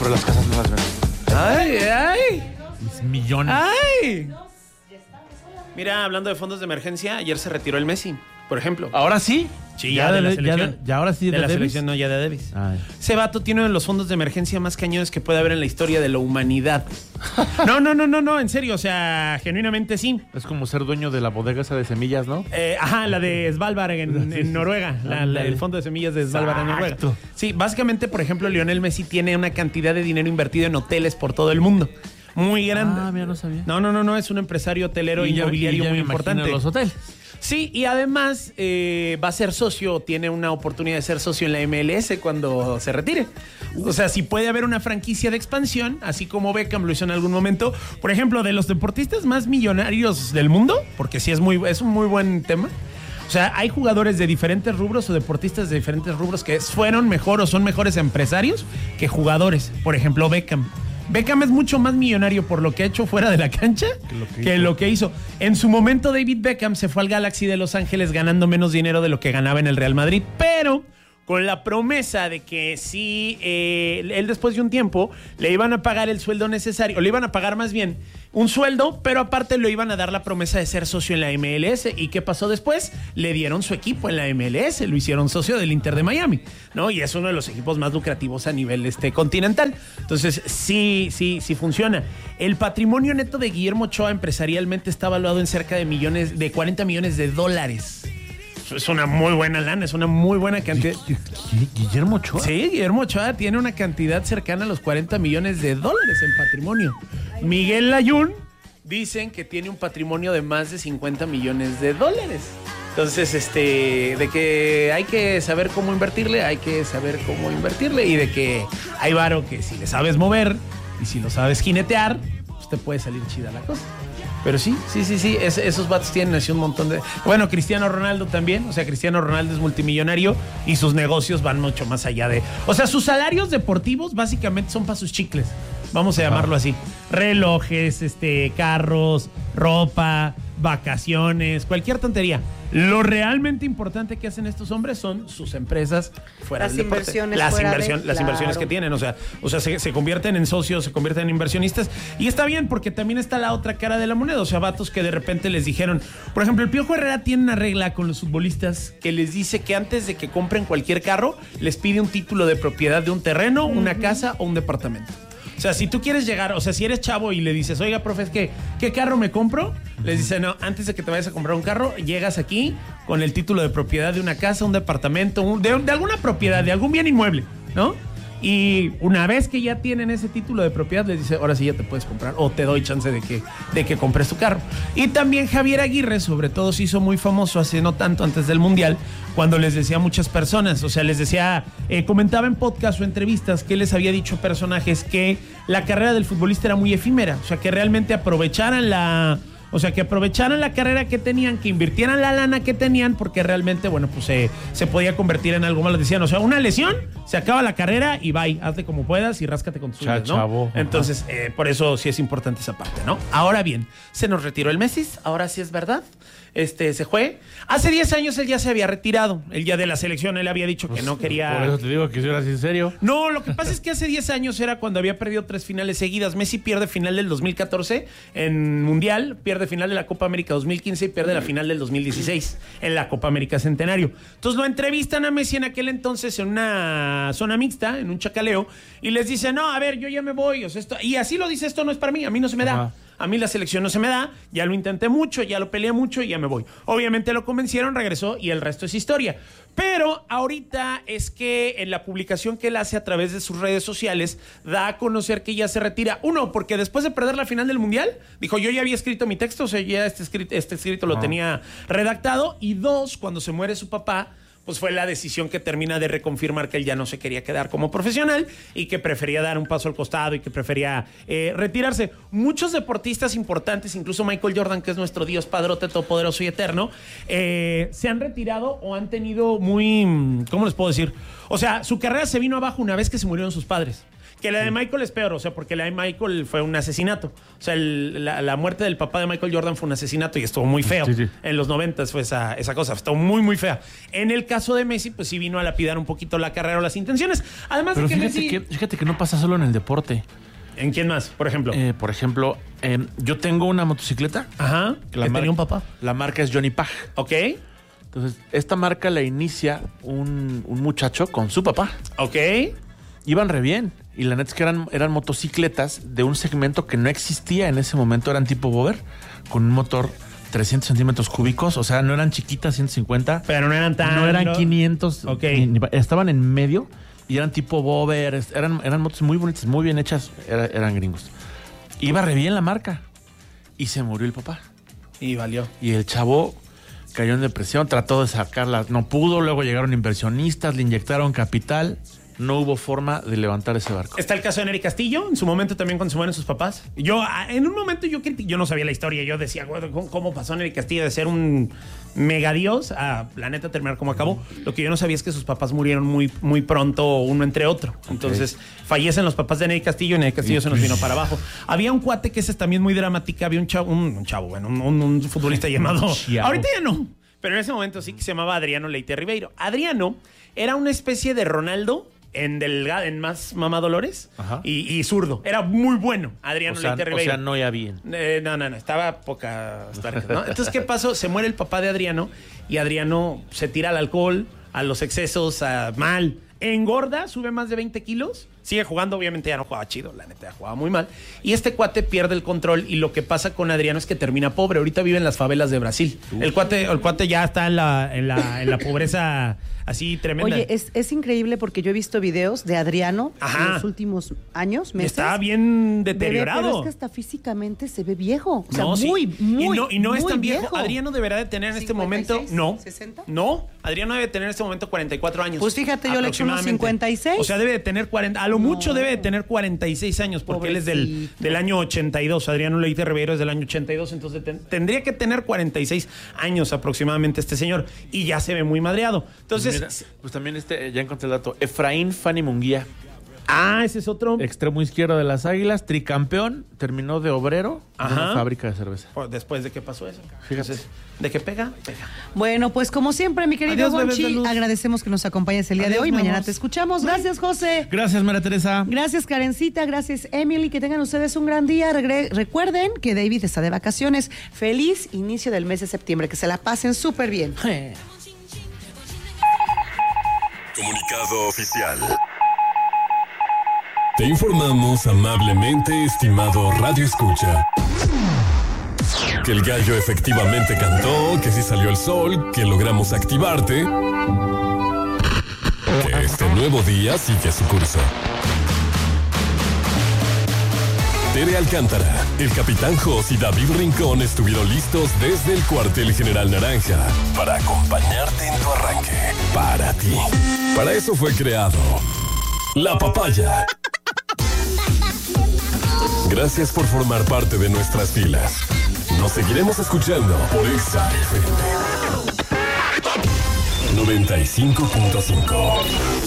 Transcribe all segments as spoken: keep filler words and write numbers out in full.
pero las casas no las venden. ¡Ay, ay! Mis millones. ¡Ay! Mira, hablando de fondos de emergencia, ayer se retiró el Messi, por ejemplo. ¿Ahora sí? Sí, ya, ya de, de la selección. Ya, de, ya ahora sí de, de la Davis? selección, no, ya de Davis. Ay. Ese vato tiene uno de los fondos de emergencia más cañones que puede haber en la historia de la humanidad. No, no, no, no, no, en serio, o sea, genuinamente sí. Es como ser dueño de la bodega esa de semillas, ¿no? Eh, ajá, la de Svalbard en, en Noruega, la, la, el fondo de semillas de Svalbard en Noruega. Sí, básicamente, por ejemplo, Lionel Messi tiene una cantidad de dinero invertido en hoteles por todo el mundo. Muy grande. Ah, mira, no sabía. No, no, no, no, es un empresario hotelero y inmobiliario ya, y ya muy me importante. Los hoteles. Sí, y además eh, va a ser socio, tiene una oportunidad de ser socio en la M L S cuando se retire. O sea, si puede haber una franquicia de expansión, así como Beckham lo hizo en algún momento. Por ejemplo, de los deportistas más millonarios del mundo, porque sí es, muy, es un muy buen tema. O sea, hay jugadores de diferentes rubros o deportistas de diferentes rubros que fueron mejor o son mejores empresarios que jugadores. Por ejemplo, Beckham. Beckham es mucho más millonario por lo que ha hecho fuera de la cancha que lo que, que, lo que hizo. En su momento, David Beckham se fue al Galaxy de Los Ángeles ganando menos dinero de lo que ganaba en el Real Madrid, pero con la promesa de que si eh, él después de un tiempo le iban a pagar el sueldo necesario, o le iban a pagar más bien un sueldo, pero aparte le iban a dar la promesa de ser socio en la M L S. ¿Y qué pasó después? Le dieron su equipo en la M L S, lo hicieron socio del Inter de Miami, ¿no? Y es uno de los equipos más lucrativos a nivel este, continental. Entonces, sí, sí, sí funciona. El patrimonio neto de Guillermo Ochoa empresarialmente está valuado en cerca de millones, de cuarenta millones de dólares. Es una muy buena lana, es una muy buena cantidad. ¿Guillermo Ochoa? Sí, Guillermo Ochoa tiene una cantidad cercana a los cuarenta millones de dólares en patrimonio. Miguel Layún dicen que tiene un patrimonio de más de cincuenta millones de dólares. Entonces, este, de que hay que saber cómo invertirle, hay que saber cómo invertirle y de que hay varo que si le sabes mover y si lo sabes jinetear, pues te puede salir chida la cosa. Pero sí, sí, sí, sí, es, esos vatos tienen así un montón de... Bueno, Cristiano Ronaldo también, o sea, Cristiano Ronaldo es multimillonario y sus negocios van mucho más allá de... O sea, sus salarios deportivos básicamente son para sus chicles, vamos a llamarlo así. Relojes, este, carros, ropa, vacaciones, cualquier tontería. Lo realmente importante que hacen estos hombres son sus empresas fuera las del deporte. Inversiones las fuera inversiones de, Las claro. inversiones que tienen, o sea, o sea se, se convierten en socios, se convierten en inversionistas. Y está bien, porque también está la otra cara de la moneda. O sea, vatos que de repente les dijeron... Por ejemplo, el Piojo Herrera tiene una regla con los futbolistas que les dice que antes de que compren cualquier carro, les pide un título de propiedad de un terreno, uh-huh. una casa o un departamento. O sea, si tú quieres llegar, o sea, si eres chavo y le dices, oiga, profe, es que, ¿qué carro me compro? Les dice, no, antes de que te vayas a comprar un carro, llegas aquí con el título de propiedad de una casa, un departamento, un, de, de alguna propiedad, de algún bien inmueble, ¿no? Y una vez que ya tienen ese título de propiedad, les dice, ahora sí ya te puedes comprar o te doy chance de que, de que compres tu carro. Y también Javier Aguirre, sobre todo, se hizo muy famoso hace no tanto antes del Mundial, cuando les decía a muchas personas, o sea, les decía, eh, comentaba en podcast o entrevistas que les había dicho a personajes que la carrera del futbolista era muy efímera, o sea, que realmente aprovecharan la... O sea, que aprovecharan la carrera que tenían, que invirtieran la lana que tenían, porque realmente, bueno, pues eh, se podía convertir en algo malo. Decían, o sea, una lesión, se acaba la carrera y bye, hazte como puedas y ráscate con tus uñas, ¿no? Chavo. Entonces, eh, por eso sí es importante esa parte, ¿no? Ahora bien, se nos retiró el Messi, ahora sí es verdad. Este, se fue. Hace diez años él ya se había retirado. Él ya de la selección, él había dicho que no quería... Por eso te digo que si eras en serio. No, lo que pasa es que hace diez años era cuando había perdido tres finales seguidas. Messi pierde final del dos mil catorce en Mundial, pierde final de la Copa América dos mil quince y pierde la final del dos mil dieciséis en la Copa América Centenario. Entonces lo entrevistan a Messi en aquel entonces en una zona mixta, en un chacaleo, y les dice, no, a ver, yo ya me voy. O sea, esto... Y así lo dice, esto no es para mí, a mí no se me da. Ajá. A mí la selección no se me da, ya lo intenté mucho, ya lo peleé mucho y ya me voy. Obviamente lo convencieron, regresó y el resto es historia. Pero ahorita es que en la publicación que él hace a través de sus redes sociales da a conocer que ya se retira. Uno, porque después de perder la final del Mundial, dijo, yo ya había escrito mi texto, o sea, ya este escrito, este escrito lo tenía redactado. Y dos, cuando se muere su papá, pues fue la decisión que termina de reconfirmar que él ya no se quería quedar como profesional y que prefería dar un paso al costado y que prefería eh, retirarse. Muchos deportistas importantes, incluso Michael Jordan, que es nuestro Dios padrote, todopoderoso y eterno, eh, se han retirado o han tenido muy... ¿Cómo les puedo decir? O sea, su carrera se vino abajo una vez que se murieron sus padres. Que la de Michael es peor, o sea, porque la de Michael fue un asesinato. O sea, el, la, la muerte del papá de Michael Jordan fue un asesinato y estuvo muy feo. Sí, sí. En los noventas fue esa, esa cosa, estuvo muy, muy fea. En el caso de Messi, pues sí vino a lapidar un poquito la carrera o las intenciones. Además Pero de que fíjate, Messi... que, fíjate que no pasa solo en el deporte. ¿En quién más, por ejemplo? Eh, por ejemplo, eh, yo tengo una motocicleta. Ajá, que La mar- tenía un papá. La marca es Johnny Pag. Ok, Entonces, esta marca la inicia un, un muchacho con su papá. ok. Iban re bien. Y la neta es que eran, eran motocicletas de un segmento que no existía en ese momento. Eran tipo Bober, con un motor trescientos centímetros cúbicos. O sea, no eran chiquitas, ciento cincuenta. Pero no eran tan... No eran quinientos. Ok. ni- ni- estaban en medio y eran tipo Bober. Eran, eran motos muy bonitas, muy bien hechas. Era- eran gringos. Iba re bien la marca. Y se murió el papá. Y valió. Y el chavo cayó en depresión, trató de sacarla, no pudo. Luego llegaron inversionistas, le inyectaron capital. No hubo forma de levantar ese barco. Está el caso de Nery Castillo, en su momento también cuando se mueren sus papás. Yo, ah, en un momento yo criti- yo no sabía la historia. Yo decía, güey, ¿cómo, cómo pasó Nery Castillo de ser un megadios a, la neta, terminar como acabó? Lo que yo no sabía es que sus papás murieron muy, muy pronto, uno entre otro. Entonces, fallecen los papás de Nery Castillo y Nery Castillo se nos vino para abajo. Había un cuate que ese es también muy dramática. Había un chavo, un, un chavo, bueno, un, un- un futbolista llamado... Chavo. Ahorita ya no, pero en ese momento sí, que se llamaba Adriano Leite Ribeiro. Adriano era una especie de Ronaldo en delgado, en más mamá Dolores Ajá. y, y zurdo. Era muy bueno, Adriano O sea, Leite o Ribeiro. sea, no ya bien. Eh, no, no, no, estaba poca stark, ¿no? Entonces, ¿qué pasó? Se muere el papá de Adriano y Adriano se tira al alcohol, a los excesos, a mal. Engorda, sube más de veinte kilos, sigue jugando, obviamente ya no jugaba chido, la neta ya jugaba muy mal. Y este cuate pierde el control y lo que pasa con Adriano es que termina pobre. Ahorita vive en las favelas de Brasil. El cuate, el cuate ya está en la, en la, en la pobreza así tremenda. Oye, es, es increíble porque yo he visto videos de Adriano Ajá. en los últimos años, meses. Está bien Bebé, deteriorado. pero es que hasta físicamente se ve viejo. O sea, No, sí. muy, muy, y no, y no es muy tan viejo. Adriano deberá de tener en este ¿cincuenta y momento... seis? No. ¿sesenta? No. Adriano debe tener en este momento cuarenta y cuatro años. Pues fíjate, yo le echo unos aproximadamente. cincuenta y seis. O sea, debe de tener cuarenta... A lo No. mucho debe de tener cuarenta y seis años porque él es del, Pobrecito. del año ochenta y dos. Adriano Leite Ribeiro es del año ochenta y dos. Entonces ten- tendría que tener cuarenta y seis años aproximadamente este señor. Y ya se ve muy madreado. Entonces... Pues, mira, pues también este, ya encontré el dato. Efraín Fanny Munguía, ah, ese es otro... extremo izquierdo de las Águilas, tricampeón, terminó de obrero en Ajá. una fábrica de cerveza. Pues, después de que pasó eso. Fíjate. Entonces, ¿de qué pega? Pega. Bueno, pues como siempre, mi querido Adiós, bebés de Gonchi, luz. agradecemos que nos acompañes el día Adiós, de hoy. mi Mañana amor. te escuchamos. Gracias, José. Gracias, María Teresa. Gracias, Karencita. Gracias, Emily. Que tengan ustedes un gran día. Regre- recuerden que David está de vacaciones. Feliz inicio del mes de septiembre. Que se la pasen súper bien. Comunicado oficial. Te informamos amablemente, estimado Radio Escucha, que el gallo efectivamente cantó, que sí salió el sol, que logramos activarte, que este nuevo día sigue su curso. Tere Alcántara, el Capitán Jos y David Rincón estuvieron listos desde el cuartel General Naranja para acompañarte en tu arranque. Para ti. Para eso fue creado La Papaya. Gracias por formar parte de nuestras filas. Nos seguiremos escuchando por Exa F M noventa y cinco punto cinco.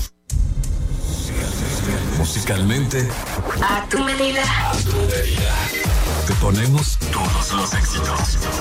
Musicalmente, A tu medida. te ponemos todos los éxitos.